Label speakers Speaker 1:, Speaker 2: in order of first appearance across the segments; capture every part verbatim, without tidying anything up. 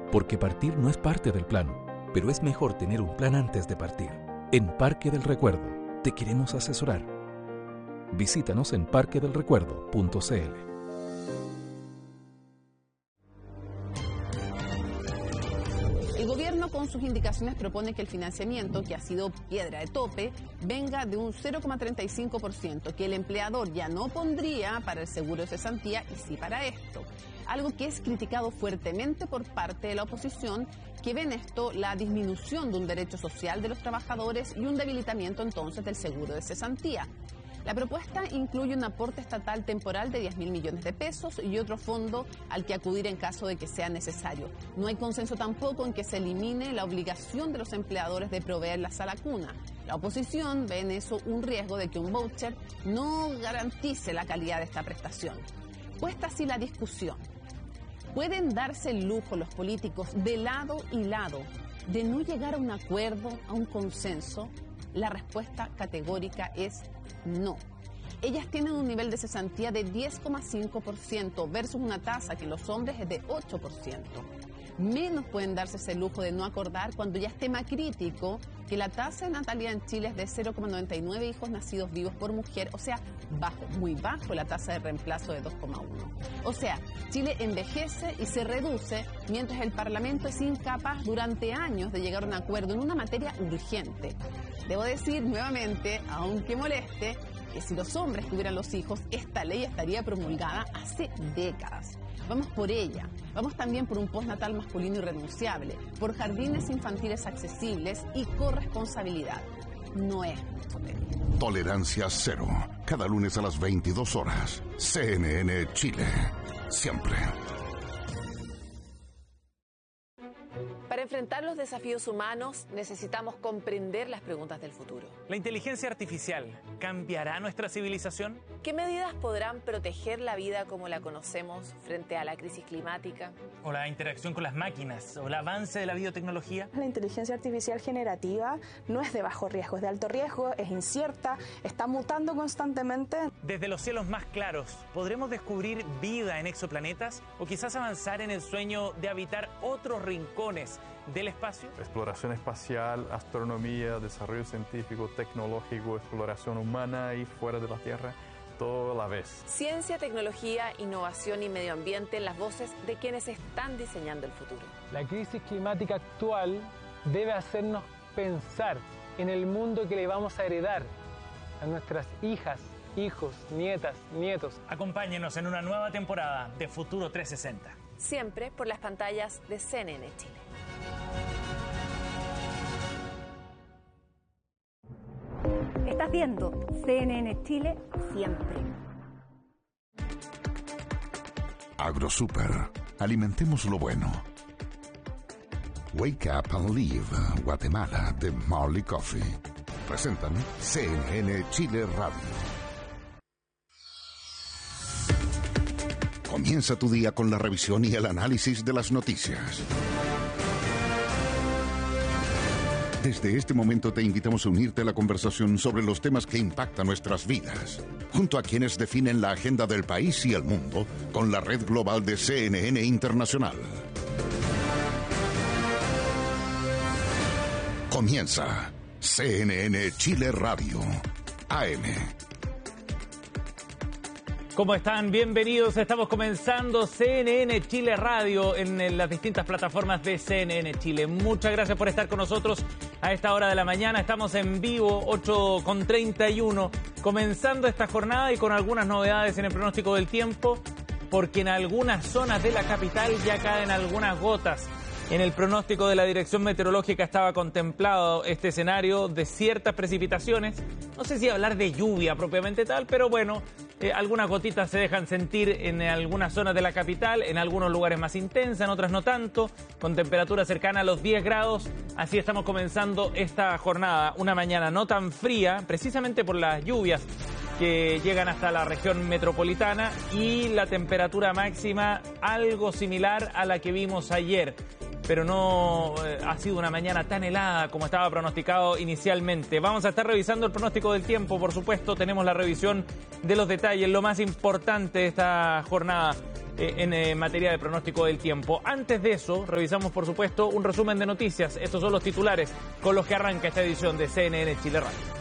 Speaker 1: Porque partir no es parte del plan, pero es mejor tener un plan antes de partir. En Parque del Recuerdo, te queremos asesorar. Visítanos en parque del recuerdo punto c l.
Speaker 2: El gobierno con sus indicaciones propone que el financiamiento, que ha sido piedra de tope, venga de un cero coma treinta y cinco por ciento, que el empleador ya no pondría para el seguro de cesantía y sí para esto. Algo que es criticado fuertemente por parte de la oposición, que ve en esto la disminución de un derecho social de los trabajadores y un debilitamiento entonces del seguro de cesantía. La propuesta incluye un aporte estatal temporal de diez mil millones de pesos y otro fondo al que acudir en caso de que sea necesario. No hay consenso tampoco en que se elimine la obligación de los empleadores de proveer la sala cuna. La oposición ve en eso un riesgo de que un voucher no garantice la calidad de esta prestación. Puesta así la discusión, ¿pueden darse el lujo los políticos de lado y lado de no llegar a un acuerdo, a un consenso? La respuesta categórica es no. Ellas tienen un nivel de cesantía de diez coma cinco por ciento versus una tasa que en los hombres es de ocho por ciento. Menos pueden darse ese lujo de no acordar cuando ya es tema crítico que la tasa de natalidad en Chile es de cero coma noventa y nueve hijos nacidos vivos por mujer, o sea, bajo, muy bajo la tasa de reemplazo de dos coma uno. O sea, Chile envejece y se reduce mientras el Parlamento es incapaz durante años de llegar a un acuerdo en una materia urgente. Debo decir nuevamente, aunque moleste, que si los hombres tuvieran los hijos, esta ley estaría promulgada hace décadas. Vamos por ella. Vamos también por un postnatal masculino irrenunciable, por jardines infantiles accesibles y corresponsabilidad. No es mucho pedir.
Speaker 3: Tolerancia cero. Cada lunes a las veintidós horas. C N N Chile. Siempre.
Speaker 4: Para enfrentar los desafíos humanos, necesitamos comprender las preguntas del futuro.
Speaker 5: ¿La inteligencia artificial cambiará nuestra civilización?
Speaker 4: ¿Qué medidas podrán proteger la vida como la conocemos frente a la crisis climática?
Speaker 5: ¿O la interacción con las máquinas? ¿O el avance de la biotecnología?
Speaker 6: La inteligencia artificial generativa no es de bajo riesgo, es de alto riesgo, es incierta, está mutando constantemente.
Speaker 5: Desde los cielos más claros, ¿podremos descubrir vida en exoplanetas? ¿O quizás avanzar en el sueño de habitar otros rincones del espacio?
Speaker 7: Exploración espacial, astronomía, desarrollo científico, tecnológico, exploración humana y fuera de la Tierra, todo a la vez.
Speaker 4: Ciencia, tecnología, innovación y medio ambiente, las voces de quienes están diseñando el futuro.
Speaker 8: La crisis climática actual debe hacernos pensar en el mundo que le vamos a heredar a nuestras hijas, hijos, nietas, nietos.
Speaker 5: Acompáñenos en una nueva temporada de Futuro trescientos sesenta.
Speaker 4: Siempre por las pantallas de C N N Chile.
Speaker 9: Estás viendo C N N Chile siempre.
Speaker 3: AgroSuper. Alimentemos lo bueno. Wake Up and Live, Guatemala, de Marley Coffee. Presentan C N N Chile Radio. Comienza tu día con la revisión y el análisis de las noticias. Desde este momento te invitamos a unirte a la conversación sobre los temas que impactan nuestras vidas, junto a quienes definen la agenda del país y el mundo con la red global de C N N Internacional. Comienza C N N Chile Radio, A M.
Speaker 5: ¿Cómo están? Bienvenidos. Estamos comenzando C N N Chile Radio en las distintas plataformas de C N N Chile. Muchas gracias por estar con nosotros a esta hora de la mañana. Estamos en vivo, ocho con treinta y uno, comenzando esta jornada y con algunas novedades en el pronóstico del tiempo, porque en algunas zonas de la capital ya caen algunas gotas. En el pronóstico de la Dirección Meteorológica estaba contemplado este escenario de ciertas precipitaciones. No sé si hablar de lluvia propiamente tal, pero bueno, eh, algunas gotitas se dejan sentir en algunas zonas de la capital, en algunos lugares más intensas, en otras no tanto, con temperatura cercana a los diez grados. Así estamos comenzando esta jornada, una mañana no tan fría, precisamente por las lluvias que llegan hasta la región metropolitana y la temperatura máxima algo similar a la que vimos ayer. pero no eh, ha sido una mañana tan helada como estaba pronosticado inicialmente. Vamos a estar revisando el pronóstico del tiempo, por supuesto, tenemos la revisión de los detalles, lo más importante de esta jornada eh, en eh, materia de pronóstico del tiempo. Antes de eso, revisamos, por supuesto, un resumen de noticias. Estos son los titulares con los que arranca esta edición de C N N Chile Radio.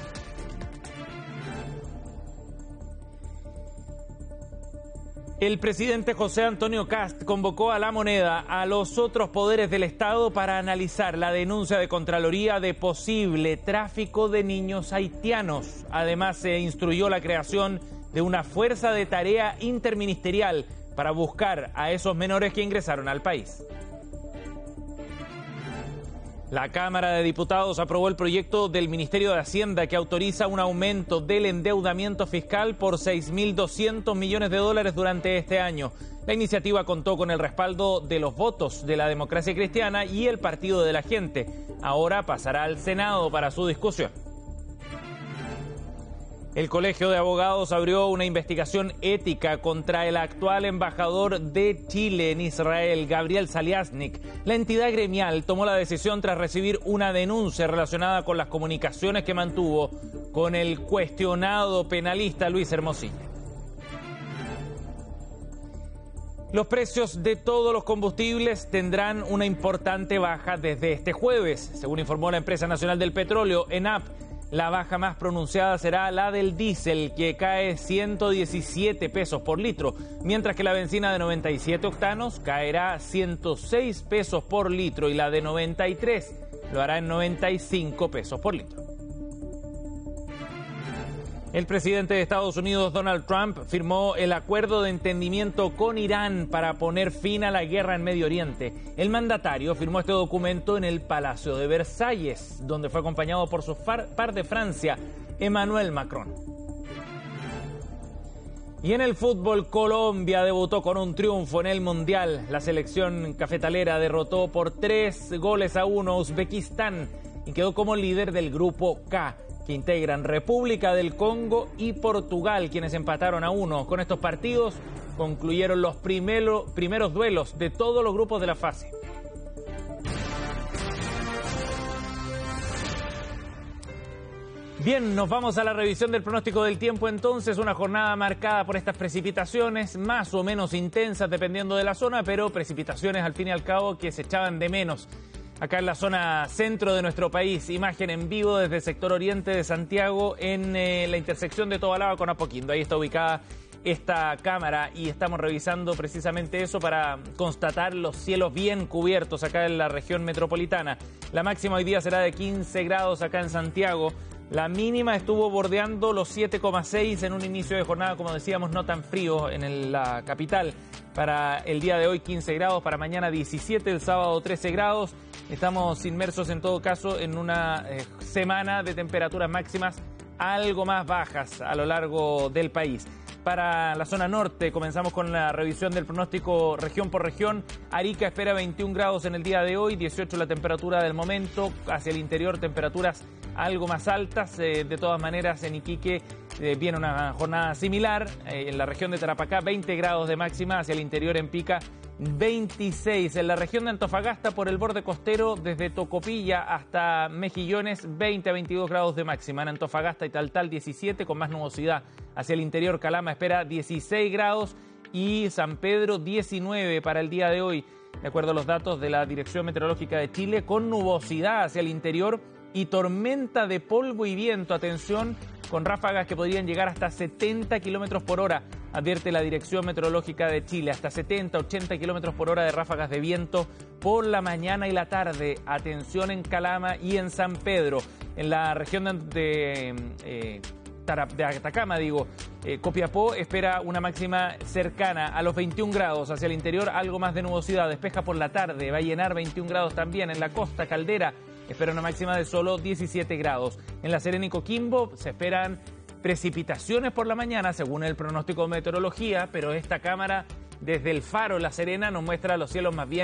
Speaker 5: El presidente José Antonio Kast convocó a La Moneda a los otros poderes del Estado para analizar la denuncia de Contraloría de posible tráfico de niños haitianos. Además, se instruyó la creación de una fuerza de tarea interministerial para buscar a esos menores que ingresaron al país. La Cámara de Diputados aprobó el proyecto del Ministerio de Hacienda que autoriza un aumento del endeudamiento fiscal por seis mil doscientos millones de dólares durante este año. La iniciativa contó con el respaldo de los votos de la Democracia Cristiana y el Partido de la Gente. Ahora pasará al Senado para su discusión. El Colegio de Abogados abrió una investigación ética contra el actual embajador de Chile en Israel, Gabriel Saliasnik. La entidad gremial tomó la decisión tras recibir una denuncia relacionada con las comunicaciones que mantuvo con el cuestionado penalista Luis Hermosilla. Los precios de todos los combustibles tendrán una importante baja desde este jueves, según informó la Empresa Nacional del Petróleo, ENAP. La baja más pronunciada será la del diésel, que cae ciento diecisiete pesos por litro, mientras que la benzina de noventa y siete octanos caerá ciento seis pesos por litro y la de noventa y tres lo hará en noventa y cinco pesos por litro. El presidente de Estados Unidos, Donald Trump, firmó el acuerdo de entendimiento con Irán para poner fin a la guerra en Medio Oriente. El mandatario firmó este documento en el Palacio de Versalles, donde fue acompañado por su par de Francia, Emmanuel Macron. Y en el fútbol, Colombia debutó con un triunfo en el Mundial. La selección cafetalera derrotó por tres goles a uno a Uzbekistán y quedó como líder del grupo K, que integran República del Congo y Portugal, quienes empataron a uno. Con estos partidos concluyeron los primero, primeros duelos de todos los grupos de la fase. Bien, nos vamos a la revisión del pronóstico del tiempo entonces, una jornada marcada por estas precipitaciones, más o menos intensas dependiendo de la zona, pero precipitaciones al fin y al cabo que se echaban de menos. Acá en la zona centro de nuestro país, imagen en vivo desde el sector oriente de Santiago en eh, la intersección de Tobalaba con Apoquindo. Ahí está ubicada esta cámara y estamos revisando precisamente eso para constatar los cielos bien cubiertos acá en la región metropolitana. La máxima hoy día será de quince grados acá en Santiago. La mínima estuvo bordeando los siete coma seis en un inicio de jornada, como decíamos, no tan frío en el, la capital. Para el día de hoy quince grados, para mañana diecisiete, el sábado trece grados. Estamos inmersos en todo caso en una eh, semana de temperaturas máximas algo más bajas a lo largo del país. Para la zona norte comenzamos con la revisión del pronóstico región por región. Arica espera veintiún grados en el día de hoy, dieciocho la temperatura del momento. Hacia el interior temperaturas algo más altas. Eh, de todas maneras en Iquique eh, viene una jornada similar. Eh, en la región de Tarapacá veinte grados de máxima, hacia el interior en Pica veintiséis. En la región de Antofagasta por el borde costero desde Tocopilla hasta Mejillones veinte a veintidós grados de máxima. En Antofagasta y Taltal diecisiete con más nubosidad. Hacia el interior Calama espera dieciséis grados y San Pedro diecinueve para el día de hoy, de acuerdo a los datos de la Dirección Meteorológica de Chile, con nubosidad hacia el interior y tormenta de polvo y viento. Atención, con ráfagas que podrían llegar hasta setenta kilómetros por hora, advierte la Dirección Meteorológica de Chile. Hasta setenta, ochenta kilómetros por hora de ráfagas de viento por la mañana y la tarde. Atención en Calama y en San Pedro. En la región de... de eh, de Atacama, digo, eh, Copiapó espera una máxima cercana a los veintiún grados, hacia el interior algo más de nubosidad, despeja por la tarde, va a llenar veintiún grados también. En la costa, Caldera, espera una máxima de solo diecisiete grados. En La Serena y Coquimbo se esperan precipitaciones por la mañana, según el pronóstico de meteorología, pero esta cámara desde el Faro, La Serena, nos muestra los cielos más bien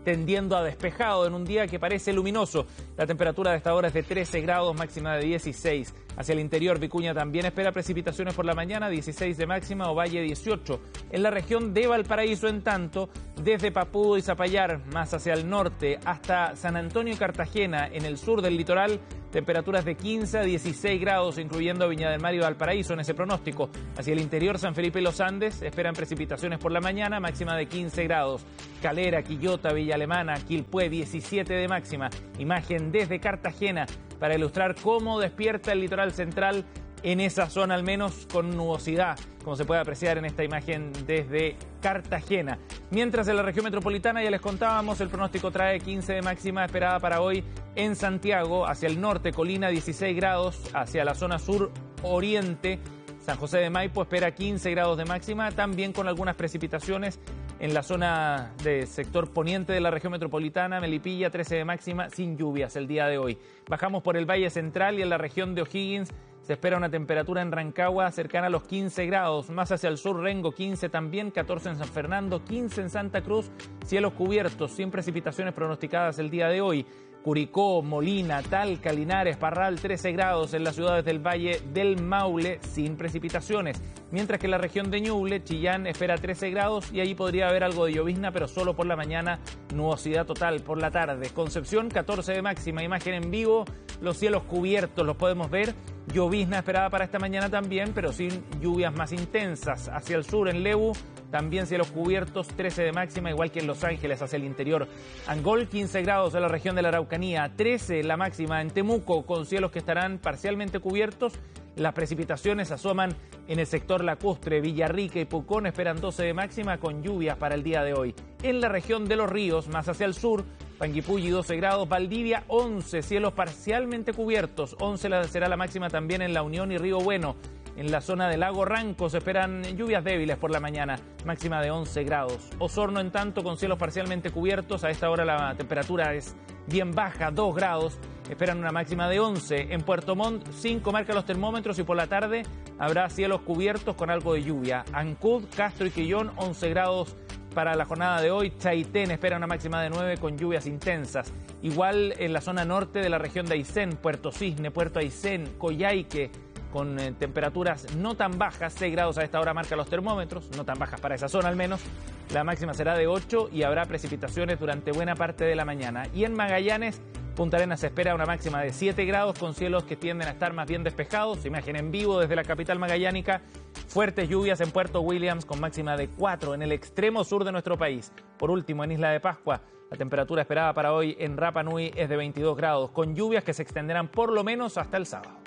Speaker 5: tendiendo a despejado en un día que parece luminoso. La temperatura de esta hora es de trece grados, máxima de dieciséis. Hacia el interior, Vicuña también espera precipitaciones por la mañana, dieciséis de máxima, Ovalle dieciocho. En la región de Valparaíso, en tanto, desde Papudo y Zapallar, más hacia el norte, hasta San Antonio y Cartagena, en el sur del litoral, temperaturas de quince a dieciséis grados, incluyendo Viña del Mar y Valparaíso en ese pronóstico. Hacia el interior, San Felipe y Los Andes esperan precipitaciones por la mañana, máxima de quince grados. Calera, Quillota, Villa Alemana, Quilpué, diecisiete de máxima. Imagen desde Cartagena para ilustrar cómo despierta el litoral central en esa zona, al menos con nubosidad, como se puede apreciar en esta imagen desde Cartagena. Mientras en la región metropolitana, ya les contábamos, el pronóstico trae quince de máxima esperada para hoy en Santiago, hacia el norte, Colina dieciséis grados, hacia la zona sur oriente, San José de Maipo espera quince grados de máxima, también con algunas precipitaciones en la zona del sector poniente de la región metropolitana, Melipilla trece de máxima, sin lluvias el día de hoy. Bajamos por el Valle Central y en la región de O'Higgins se espera una temperatura en Rancagua cercana a los quince grados, más hacia el sur Rengo quince también, catorce en San Fernando, quince en Santa Cruz, cielos cubiertos, sin precipitaciones pronosticadas el día de hoy. Curicó, Molina, Talca, Linares, Parral, trece grados en las ciudades del Valle del Maule, sin precipitaciones. Mientras que en la región de Ñuble, Chillán espera trece grados y allí podría haber algo de llovizna, pero solo por la mañana, nubosidad total por la tarde. Concepción, catorce de máxima, imagen en vivo, los cielos cubiertos los podemos ver. Llovizna esperada para esta mañana también, pero sin lluvias más intensas. Hacia el sur, en Lebu, también cielos cubiertos, trece de máxima, igual que en Los Ángeles, hacia el interior. Angol, quince grados en la región de la Araucanía, trece la máxima en Temuco, con cielos que estarán parcialmente cubiertos. Las precipitaciones asoman en el sector lacustre. Villarrica y Pucón esperan doce de máxima, con lluvias para el día de hoy. En la región de Los Ríos, más hacia el sur, Panguipulli doce grados, Valdivia once, cielos parcialmente cubiertos, once será la máxima también en La Unión y Río Bueno. En la zona del lago Ranco se esperan lluvias débiles por la mañana, máxima de once grados. Osorno, en tanto, con cielos parcialmente cubiertos, a esta hora la temperatura es bien baja, dos grados, esperan una máxima de once. En Puerto Montt, cinco marca los termómetros y por la tarde habrá cielos cubiertos con algo de lluvia. Ancud, Castro y Quillón, once grados para la jornada de hoy. Chaitén espera una máxima de nueve con lluvias intensas. Igual en la zona norte de la región de Aysén, Puerto Cisne, Puerto Aysén, Coyhaique, con eh, temperaturas no tan bajas, seis grados a esta hora marca los termómetros, no tan bajas para esa zona al menos. La máxima será de ocho y habrá precipitaciones durante buena parte de la mañana. Y en Magallanes, Punta Arenas se espera una máxima de siete grados con cielos que tienden a estar más bien despejados. Imagen en vivo desde la capital magallánica. Fuertes lluvias en Puerto Williams con máxima de cuatro en el extremo sur de nuestro país. Por último, en Isla de Pascua, la temperatura esperada para hoy en Rapa Nui es de veintidós grados, con lluvias que se extenderán por lo menos hasta el sábado.